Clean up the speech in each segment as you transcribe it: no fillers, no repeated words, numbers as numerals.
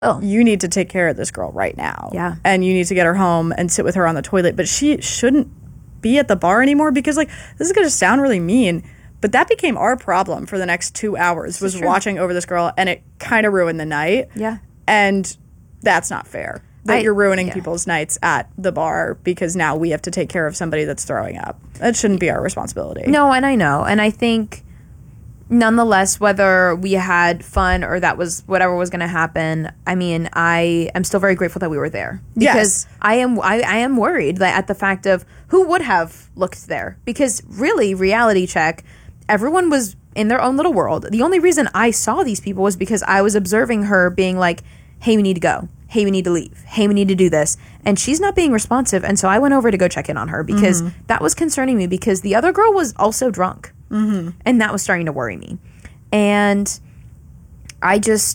you need to take care of this girl right now. Yeah. And you need to get her home and sit with her on the toilet. But she shouldn't be at the bar anymore because, like, this is going to sound really mean, but that became our problem for the next 2 hours was watching over this girl, and it kind of ruined the night. Yeah. And that's not fair. That you're ruining people's nights at the bar because now we have to take care of somebody that's throwing up. That shouldn't be our responsibility. No, and I know. And I think, nonetheless, whether we had fun or that was whatever was going to happen, I mean, I am still very grateful that we were there. Because I am worried that at the fact of who would have looked there. Because really, reality check, everyone was in their own little world. The only reason I saw these people was because I was observing her being like, hey, we need to go. Hey, we need to leave. Hey, we need to do this. And she's not being responsive. And so I went over to go check in on her because that was concerning me because the other girl was also drunk. And that was starting to worry me. And I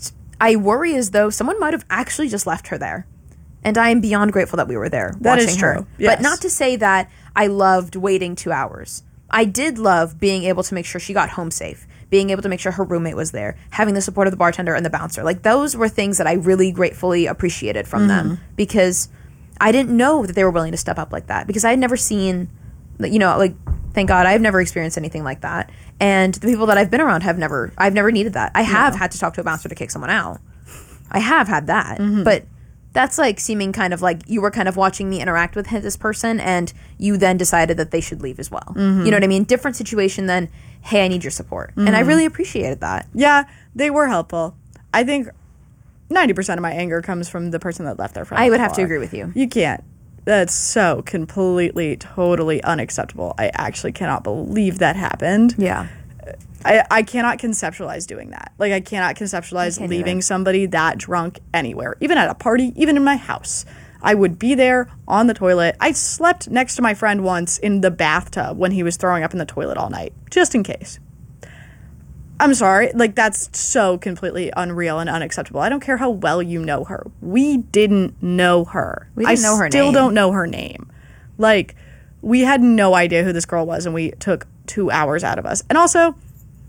worry as though someone might have actually just left her there. And I am beyond grateful that we were there watching is true. her. Yes. But not to say that I loved waiting 2 hours. I did love being able to make sure she got home safe, being able to make sure her roommate was there, having the support of the bartender and the bouncer. Like, those were things that I really gratefully appreciated from them because I didn't know that they were willing to step up like that because I had never seen, you know, like, thank God I've never experienced anything like that. And the people that I've been around I've never needed that. I have had to talk to a bouncer to kick someone out. I have had that. But that's like seeming kind of like you were kind of watching me interact with this person and you then decided that they should leave as well. You know what I mean? Different situation than, hey, I need your support. And I really appreciated that. Yeah, they were helpful. I think 90% of my anger comes from the person that left their friend. I would have to agree with you. You can't. That's so completely, totally unacceptable. I actually cannot believe that happened. Yeah. I cannot conceptualize doing that. Like, I cannot conceptualize leaving somebody that drunk anywhere, even at a party, even in my house. I would be there on the toilet. I slept next to my friend once in the bathtub when he was throwing up in the toilet all night, just in case. I'm sorry. Like, that's so completely unreal and unacceptable. I don't care how well you know her. We didn't know her. We didn't know her name. I still don't know her name. Like, we had no idea who this girl was, and we took 2 hours out of us. And also,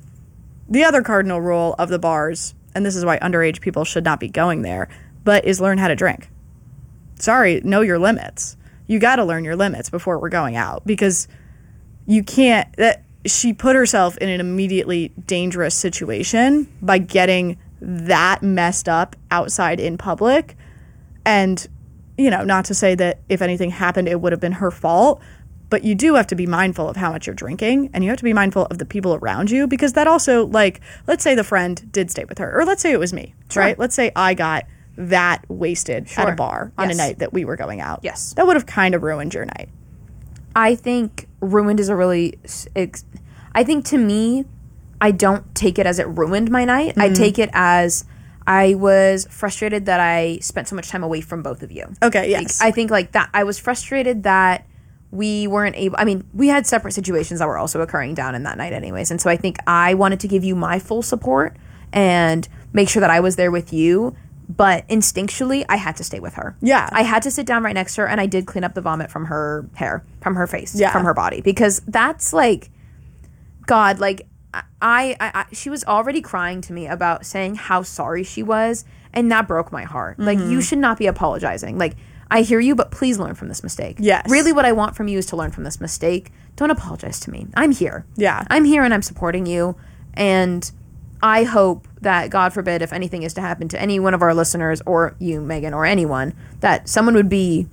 the other cardinal rule of the bars, and this is why underage people should not be going there, but is learn how to drink. Sorry, know your limits. You got to learn your limits before we're going out because you can't. She put herself in an immediately dangerous situation by getting that messed up outside in public. And, you know, not to say that if anything happened, it would have been her fault. But you do have to be mindful of how much you're drinking, and you have to be mindful of the people around you, because that also, like, let's say the friend did stay with her, or let's say it was me, right? Let's say I got that wasted at a bar on a night that we were going out. Yes. That would have kind of ruined your night. I think ruined is a really... I think to me, I don't take it as it ruined my night. I take it as I was frustrated that I spent so much time away from both of you. Okay, yes. I think like that. I was frustrated that we weren't able... I mean, we had separate situations that were also occurring down in that night anyways. And so I think I wanted to give you my full support and make sure that I was there with you. But instinctually, I had to stay with her. Yeah. I had to sit down right next to her, and I did clean up the vomit from her hair, from her face, Yeah. from her body. Because that's like... God, like... I she was already crying to me about saying how sorry she was, and that broke my heart. Like, you should not be apologizing. Like, I hear you, but please learn from this mistake. Yes. Really what I want from you is to learn from this mistake. Don't apologize to me. I'm here. Yeah. I'm here and I'm supporting you. And I hope that, God forbid, if anything is to happen to any one of our listeners, or you, Megan, or anyone, that someone would be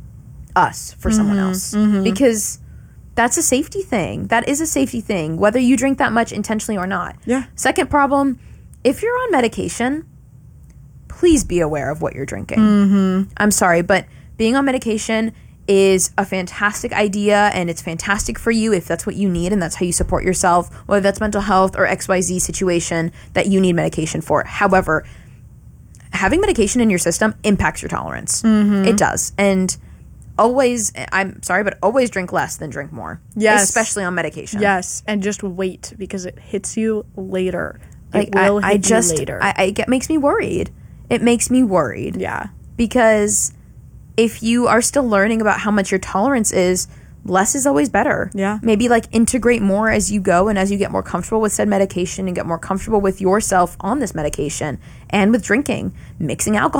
us for someone else. Because that's a safety thing. That is a safety thing, whether you drink that much intentionally or not. Yeah. Second problem, if you're on medication, please be aware of what you're drinking. I'm sorry, but being on medication is a fantastic idea, and it's fantastic for you if that's what you need and that's how you support yourself, whether that's mental health or XYZ situation that you need medication for. However, having medication in your system impacts your tolerance. It does. And always, I'm sorry, but always drink less than drink more. Yes. Especially on medication. Yes, and just wait, because it hits you later. Like, It will hit you later. It makes me worried. It makes me worried. Yeah. Because if you are still learning about how much your tolerance is, less is always better. Yeah. Maybe like integrate more as you go, and as you get more comfortable with said medication and get more comfortable with yourself on this medication and with drinking, mixing alcohol